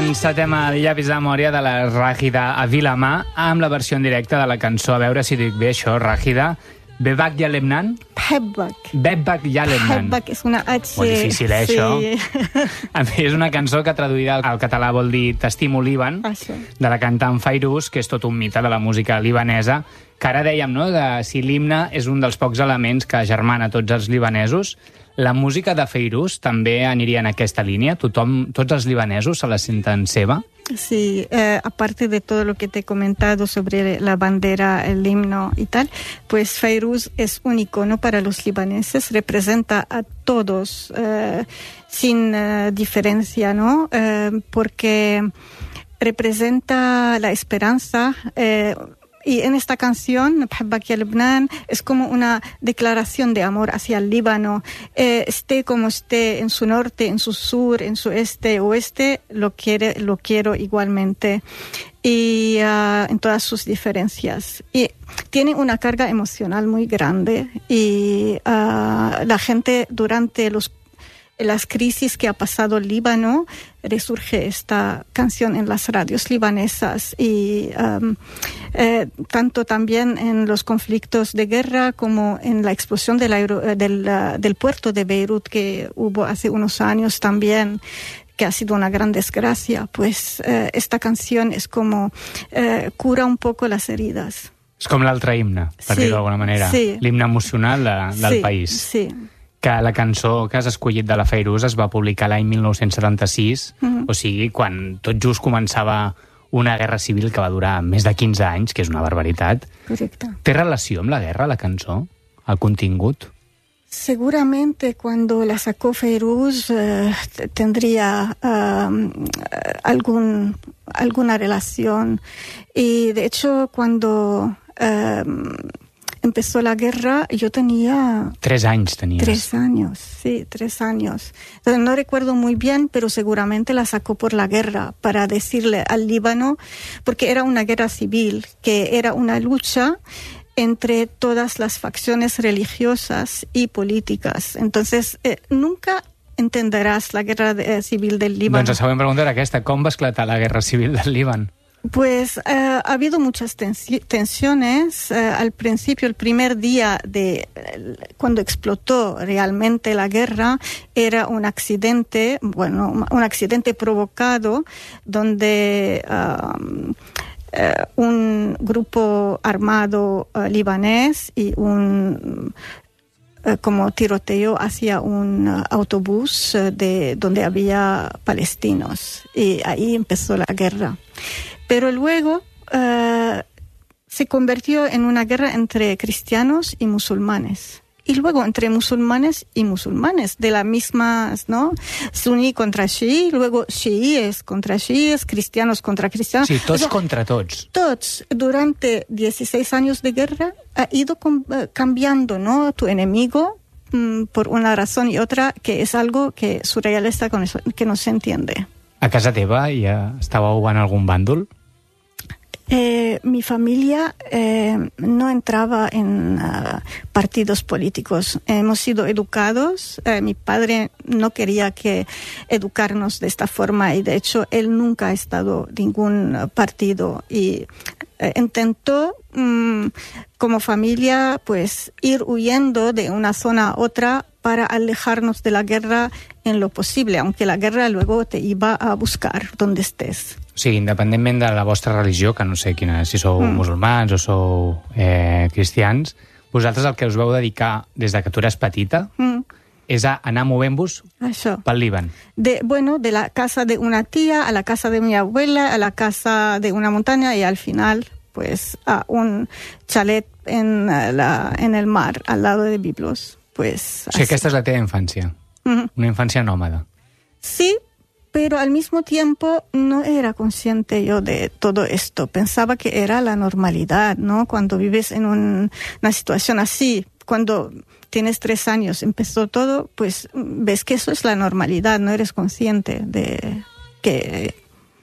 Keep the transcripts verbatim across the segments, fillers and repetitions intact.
encetem el llapis de memòria de la Ràgida a Vilamà amb la versió en directe de la cançó, a veure si dic bé això, Ràgida. Bebak ya Lebnan? Bebak. Bebak ya Lebnan. Bebak és una H. Molt difícil, eh, sí. això? A mi és una cançó que traduïda al català vol dir T'estimo Líban, Això. de la cantant Fairuz, que és tot un mite de la música libanesa, que ara dèiem, no?, de si l'himne és un dels pocs elements que agermana tots els libanesos. La música de Fairuz també aniria en aquesta línia? Tothom, tots els libanesos se la senten seva? Sí, eh, aparte de todo lo que te he comentado sobre la bandera, el himno y tal, pues Fairuz es un icono para los libaneses, representa a todos eh, sin eh, diferencia, ¿no? Eh, porque representa la esperanza. Eh, Y en esta canción, Bebak ya Lebnan, es como una declaración de amor hacia el Líbano. Eh, esté como esté, en su norte, en su sur, en su este, oeste, lo quiere, lo quiero igualmente. Y uh, en todas sus diferencias. Y tiene una carga emocional muy grande. Y uh, la gente durante los las crisis que ha pasado el Líbano, resurge esta canción en las radios libanesas y um, eh, tanto también en los conflictos de guerra como en la explosión del, aero, del, uh, del puerto de Beirut que hubo hace unos años también, que ha sido una gran desgracia, pues eh, esta canción es como eh, cura un poco las heridas. És com l'altre himne, per sí, dir-ho d'alguna manera. Sí. L'himne emocional de, del sí, país. Sí, que la cançó que has escollit de la Fairuz es va publicar l'any mil nou-cents setanta-sis, mm-hmm. o sigui, quan tot just començava una guerra civil que va durar més de quinze anys, que és una barbaritat. Correcte. Té relació amb la guerra, la cançó? El contingut? Seguramente cuando la sacó Fairuz eh, tendría um, algún, alguna relación. Y de hecho cuando um, empezó la guerra yo tenía... Tres años tenías. Tres años, sí, tres años. Entonces, no recuerdo muy bien, pero seguramente la sacó por la guerra para decirle al Líbano, porque era una guerra civil, que era una lucha entre todas las facciones religiosas y políticas. Entonces, eh, nunca entenderàs la guerra de, eh, civil del Líbano. Doncs la següent pregunta era aquesta. Com va esclatar la guerra civil del Líban? Pues eh, ha habido muchas tensi- tensiones. Eh, al principio, el primer día de eh, cuando explotó realmente la guerra, era un accidente, bueno, un accidente provocado donde um, eh, un grupo armado uh, libanés y un uh, como tiroteo hacia un uh, autobús uh, de donde había palestinos y ahí empezó la guerra. Pero luego uh, se convirtió en una guerra entre cristianos y musulmanes. Y luego entre musulmanes y musulmanes, de la misma, ¿no? Suní contra xií, luego xiíes contra xiíes, cristianos contra cristianos. Sí, tots o sea, contra tots. Tots, durante dieciséis años de guerra, ha ido com- cambiando, ¿no? Tu enemigo, mm, por una razón y otra, que es algo que surrealista con eso, que no se entiende. A casa teva ja estàveu en algun bàndol? Eh, mi familia eh, no entraba en uh, partidos políticos. Hemos sido educados. Eh, mi padre no quería que educarnos de esta forma y de hecho él nunca ha estado en ningún partido y eh, intentó mm, como familia pues ir huyendo de una zona a otra para alejarnos de la guerra en lo posible, aunque la guerra luego te iba a buscar donde estés. O sigui, independentment de la vostra religió, que no sé quina, si sou mm. musulmans o sou eh, cristians, vosaltres el que us veu dedicar des de que tu eres petita mm. és a anar movent-vos Això. pel Líban. De, bueno, de la casa de una tía a la casa de mi abuela, a la casa de una montaña y al final, pues, a un chalet en, la, en el mar, al lado de Biblos. Pues, o sigui, así. aquesta és la teva infància. Mm-hmm. Una infància nòmada. Sí, pero al mismo tiempo no era consciente yo de todo esto. Pensaba que era la normalidad, ¿no? Cuando vives en un, una situación así, cuando tienes tres años, empezó todo, pues ves que eso es la normalidad, no eres consciente de que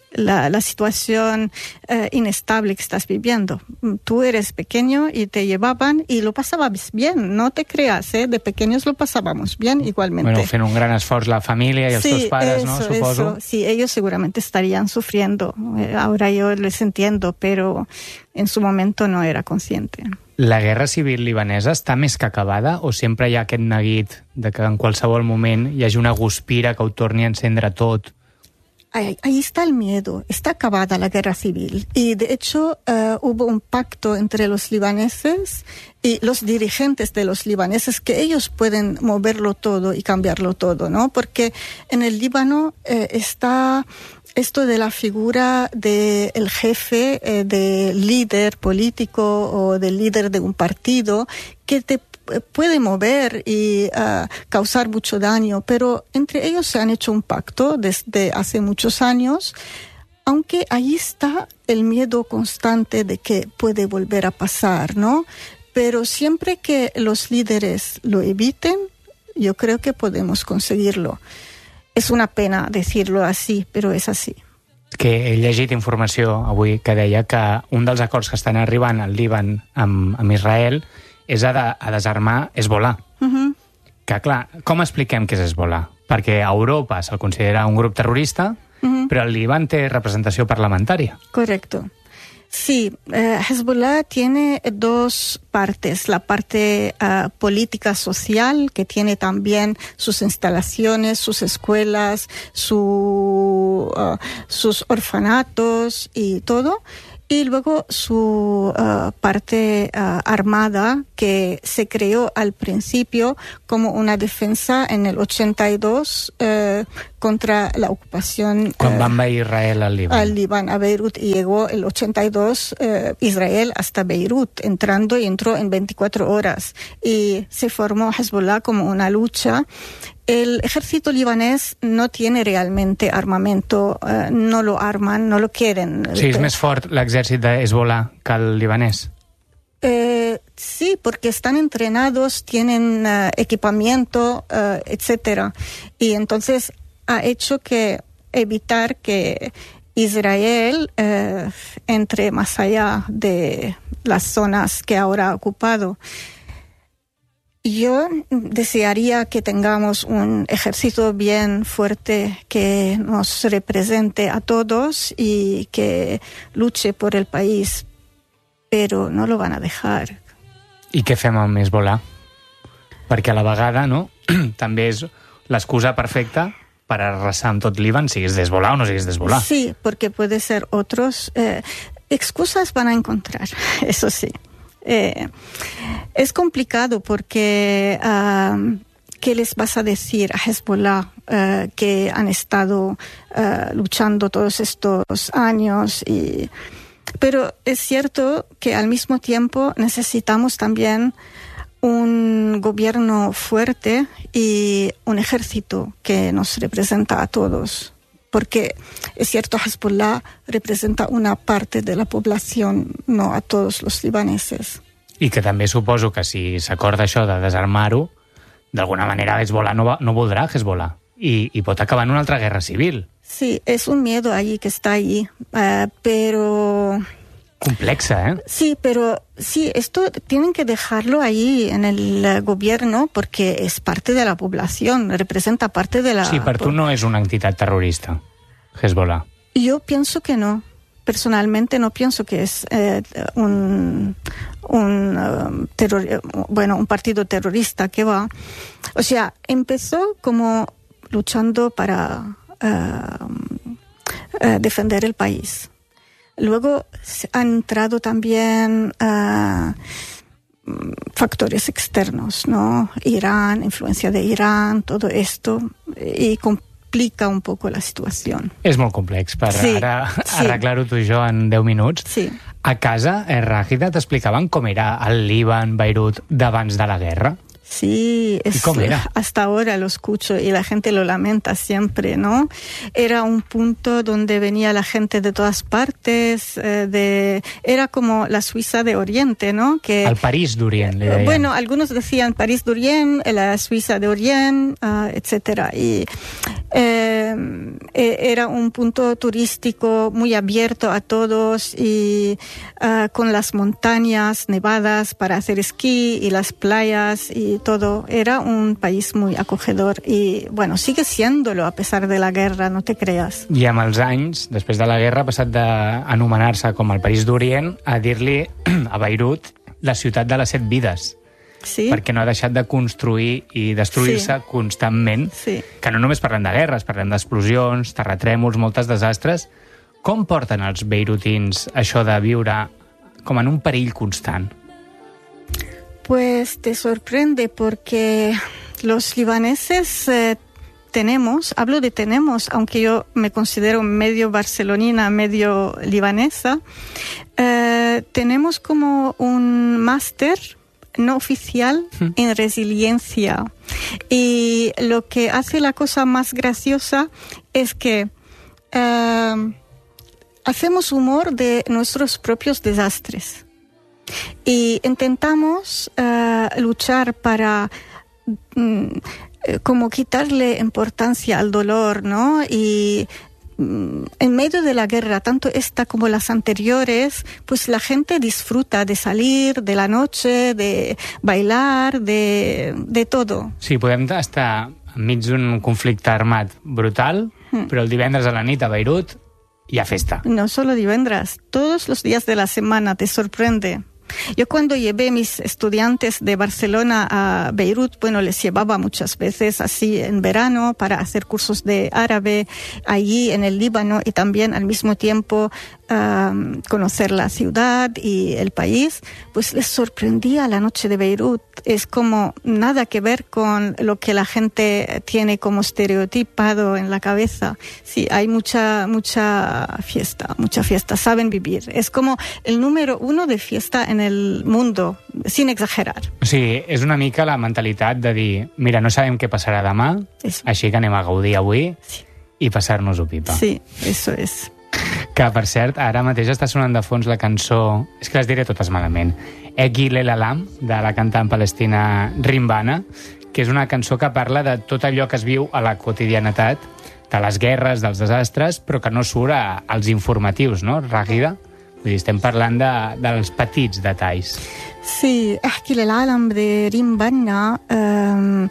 la, la situación eh, inestable que estás viviendo. Tú eres pequeño y te llevaban y lo pasabas bien, no te creas, ¿eh? De pequeños lo pasábamos bien igualmente. Bueno, fent un gran esforç la família i els sí, teus pares, eso, ¿no? Suposo. Eso. Sí, ellos seguramente estarían sufriendo. Eh, ahora yo les entiendo, pero en su momento no era consciente. La guerra civil libanesa està més que acabada o sempre hi ha aquest neguit de que en qualsevol moment hi hagi una guspira que ho torni a encendre tot? Ahí, ahí está el miedo, está acabada la guerra civil y de hecho uh, hubo un pacto entre los libaneses y los dirigentes de los libaneses que ellos pueden moverlo todo y cambiarlo todo, ¿no? Porque en el Líbano eh, está esto de la figura del jefe, eh, del líder político o del líder de un partido que te puede mover y uh, causar mucho daño, pero entre ellos se han hecho un pacto desde hace muchos años, aunque ahí está el miedo constante de que puede volver a pasar, ¿no? Pero siempre que los líderes lo eviten, yo creo que podemos conseguirlo. És una pena decirlo así, però és així. Que he llegit informació avui que deia que un dels acords que estan arribant al Líban amb, amb Israel és a, de, a desarmar Hezbollah. Uh-huh. Que, clar, com expliquem què és Hezbollah? Perquè a Europa se'l considera un grup terrorista, uh-huh. però el Líban té representació parlamentària. Correcto. Sí, eh, Hezbollah tiene dos partes, la parte uh, política social, que tiene también sus instalaciones, sus escuelas, su, uh, sus orfanatos y todo, y luego su uh, parte uh, armada, que se creó al principio como una defensa en el ochenta y dos uh, contra la ocupación. Quan van va Israel al Líban. Al Líban, a Beirut, y llegó el ochenta y dos uh, Israel hasta Beirut, entrando y entró en veinticuatro horas. Y se formó Hezbollah como una lucha. El ejército libanés no tiene realmente armamento, uh, no lo arman, no lo quieren. Sí, és més fort l'exèrcit de Hezbollah que el libanès. Eh, sí, porque están entrenados, tienen uh, equipamiento, uh, etcétera. Y entonces ha hecho que evitar que Israel uh, entre más allá de las zonas que ahora ha ocupado. Yo desearía que tengamos un ejército bien fuerte que nos represente a todos y que luche por el país, pero no lo van a dejar. I què fem amb Hezbollah? Perquè a la vegada, no?, també és l'excusa perfecta per arrasar amb tot Líban, siguis d'Hezbollah o no siguis d'Hezbollah. Sí, porque puede ser otros. Eh, excusas van a encontrar, eso sí. Eh, es complicado porque uh, ¿qué les vas a decir a Hezbollah uh, que han estado uh, luchando todos estos años? Y, pero es cierto que al mismo tiempo necesitamos también un gobierno fuerte y un ejército que nos representa a todos. Porque es cierto, Hezbollah representa una parte de la población, no a todos los libaneses. I que també suposo que si s'acorda això de desarmar-ho, d'alguna manera Hezbollah no, va, no voldrà Hezbollah i, i pot acabar en una altra guerra civil. Sí, es un miedo allí que está allí, uh, pero... Complexa, ¿eh? Sí, pero sí, esto tienen que dejarlo ahí en el uh, gobierno porque es parte de la población, representa parte de la... Sí, per tu no és una entitat terrorista, Hezbollah. Yo pienso que no. Personalmente no pienso que es eh, un, un, um, terror, bueno, un partido terrorista que va. O sea, empezó como luchando para uh, uh, defender el país. Luego han entrado también uh, factores externos, ¿no? Irán, influencia de Irán, todo esto, y complica un poco la situació. És molt complex per sí, ara sí. arreglar-ho tu i jo en deu minuts. Sí. A casa, eh, Ràgida, t'explicaven com era el Líban, Beirut, d'abans de la guerra? Sí, es, ¿Y cómo era? Hasta ahora lo escucho y la gente lo lamenta siempre, ¿no? Era un punto donde venía la gente de todas partes, eh, de, era como la Suiza de Oriente, ¿no? Que, el París d'Orient, li deien. Bueno, algunos decían París d'Orient, la Suiza de Orient, uh, etcétera. Y eh, era un punto turístico muy abierto a todos y uh, con las montañas nevadas para hacer esquí y las playas y todo. Era un país muy acogedor i, bueno, sigue siéndolo a pesar de la guerra, no te creas. I amb els anys, després de la guerra, ha passat d'anomenar-se com el París d'Orient a dir-li a Beirut la ciutat de les set vides. Sí. Perquè no ha deixat de construir i destruir-se sí. constantment, sí. que no només parlem de guerres, parlem d'explosions, terratrèmols, moltes desastres. Com porten els beirutins això de viure com en un perill constant? Pues te sorprende porque los libaneses eh, tenemos, hablo de tenemos, aunque yo me considero medio barcelonina, medio libanesa, eh, tenemos como un máster no oficial hmm. en resiliencia. Y lo que hace la cosa más graciosa es que eh, hacemos humor de nuestros propios desastres. Y intentamos uh, luchar para mm, como quitarle importancia al dolor, ¿no? Y mm, en medio de la guerra, tanto esta como las anteriores, pues la gente disfruta de salir, de la noche, de bailar, de, de todo. Sí, podem estar enmig d'un conflicte armat brutal, mm. però el divendres a la nit a Beirut hi ha festa. No solo divendres, todos los días de la semana, te sorprende. Yo cuando llevé mis estudiantes de Barcelona a Beirut, bueno, les llevaba muchas veces así en verano para hacer cursos de árabe allí en el Líbano y también al mismo tiempo um, conocer la ciudad y el país, pues les sorprendía la noche de Beirut. Es como nada que ver con lo que la gente tiene como estereotipado en la cabeza. Sí, hay mucha, mucha fiesta, mucha fiesta, saben vivir. Es como el número uno de fiesta en el mundo, sin exagerar. O sigui, és una mica la mentalitat de dir, mira, no sabem què passarà demà, eso. Així que anem a gaudir avui sí. i passar-nos-ho pipa. Sí, eso es. Que, per cert, ara mateix està sonant de fons la cançó, és que les diré totes malament, Egi Lelalam, de la cantant palestina Rimbana, que és una cançó que parla de tot allò que es viu a la quotidianitat, de les guerres, dels desastres, però que no surt a, als informatius, no, Ràgida? Vull dir, estem parlant de, dels petits detalls. Sí, Egi Lelalam de Rimbana um,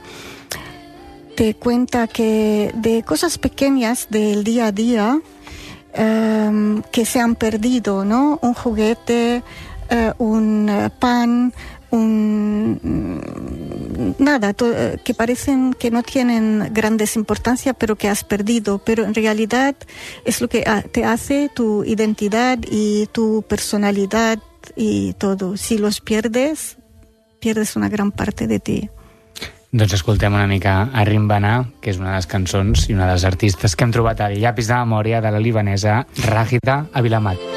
te cuenta que de cosas pequeñas del día a día um, que se han perdido, ¿no? Un juguete, uh, un uh, pan, un nada, to, que parecen que no tienen grandes importancia, pero que has perdido, pero en realidad es lo que te hace tu identidad y tu personalidad y todo. Si los pierdes, pierdes una gran parte de ti. Doncs escoltem una mica a Rimbana, que és una de les cançons i una de les artistes que hem trobat al llapis de memòria de la libanesa Ràgida Abilamat.